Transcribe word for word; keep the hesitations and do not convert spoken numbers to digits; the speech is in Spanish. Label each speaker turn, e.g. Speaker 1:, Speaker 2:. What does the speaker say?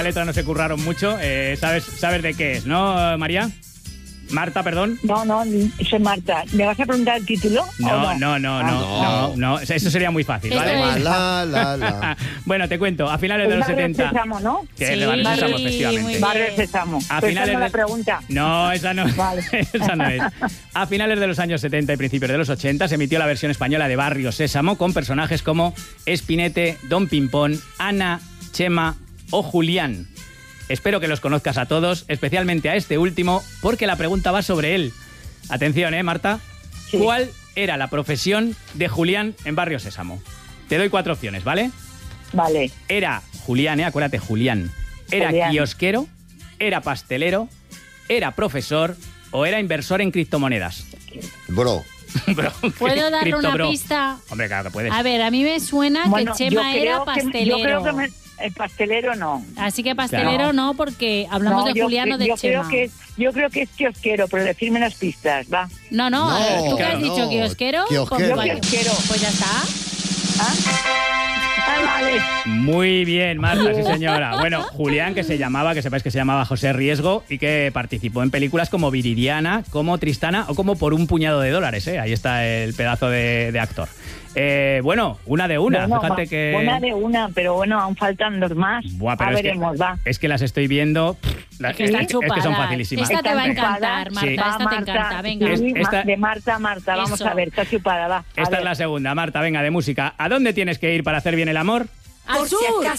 Speaker 1: La letra no se curraron mucho. Eh, ¿sabes, ¿Sabes de qué es, no, María? Marta, perdón.
Speaker 2: No, no, soy Marta. ¿Me vas a preguntar el título?
Speaker 1: No,
Speaker 2: no,
Speaker 1: no, no,
Speaker 2: ah,
Speaker 1: no,
Speaker 3: no.
Speaker 1: no, no. Eso sería muy fácil, ¿vale?
Speaker 3: La, la, la.
Speaker 1: Bueno, te cuento. A finales de
Speaker 2: El
Speaker 1: los
Speaker 2: Barrio
Speaker 1: setenta...
Speaker 2: Sésamo, ¿no?
Speaker 1: Que
Speaker 4: Sí,
Speaker 1: es de Barrio Sésamo,
Speaker 4: muy
Speaker 1: efectivamente.
Speaker 4: bien.
Speaker 2: Barrio Sésamo.
Speaker 1: A
Speaker 2: Pero
Speaker 1: finales
Speaker 2: esa no
Speaker 1: de-
Speaker 2: la pregunta.
Speaker 1: No, esa no,
Speaker 2: Vale.
Speaker 1: esa no es. A finales de los años setenta y principios de los ochenta se emitió la versión española de Barrio Sésamo con personajes como Espinete, Don Pimpón, Ana, Chema o Julián. Espero que los conozcas a todos, especialmente a este último, porque la pregunta va sobre él. Atención, ¿eh, Marta?
Speaker 2: Sí.
Speaker 1: ¿Cuál era la profesión de Julián en Barrio Sésamo? Te doy cuatro opciones, ¿vale?
Speaker 2: Vale.
Speaker 1: Era Julián, ¿eh? Acuérdate, Julián. ¿Era
Speaker 2: Julián.
Speaker 1: kiosquero? ¿Era pastelero? ¿Era profesor? ¿O era inversor en criptomonedas?
Speaker 3: Bro.
Speaker 1: Bro,
Speaker 4: ¿Puedo darle
Speaker 1: cripto,
Speaker 4: una
Speaker 1: bro.
Speaker 4: pista?
Speaker 1: Hombre, claro que puedes.
Speaker 4: A ver, a mí me suena
Speaker 2: Bueno,
Speaker 4: que Chema
Speaker 2: yo
Speaker 4: era
Speaker 2: creo que-
Speaker 4: pastelero.
Speaker 2: yo creo que me- el pastelero no.
Speaker 4: Así que pastelero
Speaker 1: Claro.
Speaker 4: no, porque hablamos
Speaker 2: No,
Speaker 4: de
Speaker 2: yo,
Speaker 4: Julián o de
Speaker 2: yo
Speaker 4: Chema.
Speaker 2: creo que es, yo creo que es kiosquero, pero decirme las pistas, va.
Speaker 4: No, no,
Speaker 3: No,
Speaker 4: eh, ¿tú qué
Speaker 1: claro,
Speaker 4: has dicho?
Speaker 3: no.
Speaker 4: ¿Kiosquero?
Speaker 3: Kiosquero.
Speaker 4: Pues,
Speaker 2: Yo kiosquero.
Speaker 4: Pues ya está.
Speaker 2: ¿Ah? Ah, vale.
Speaker 1: Muy bien, Marta, sí señora. Bueno, Julián, que se llamaba, que sepáis que se llamaba José Riesgo y que participó en películas como Viridiana, como Tristana o como Por un puñado de dólares, ¿eh? Ahí está el pedazo de, de actor. Eh, bueno, una de una,
Speaker 2: Bueno,
Speaker 1: fíjate
Speaker 2: va,
Speaker 1: que...
Speaker 2: Una de una, pero bueno, aún faltan dos más.
Speaker 1: Buah, pero
Speaker 2: a
Speaker 1: es
Speaker 2: veremos,
Speaker 1: que,
Speaker 2: va.
Speaker 1: Es que las estoy viendo... pff, la-
Speaker 4: Es que están
Speaker 1: es, es que son
Speaker 4: chupadas.
Speaker 1: facilísimas.
Speaker 4: Esta te va a
Speaker 2: Están
Speaker 4: encantar,
Speaker 2: chupadas.
Speaker 4: Marta.
Speaker 1: Sí.
Speaker 4: Esta
Speaker 2: Va,
Speaker 4: te
Speaker 2: Marta,
Speaker 4: encanta, venga.
Speaker 2: sí,
Speaker 1: Es- esta-
Speaker 2: de Marta a Marta, vamos
Speaker 4: Eso.
Speaker 2: a ver, está chupada, va. A
Speaker 1: Esta
Speaker 2: ver.
Speaker 1: es la segunda, Marta, venga, de música. ¿A dónde tienes que ir para hacer bien el amor?
Speaker 4: ¡Al
Speaker 5: Por si
Speaker 4: sur!
Speaker 5: acaso.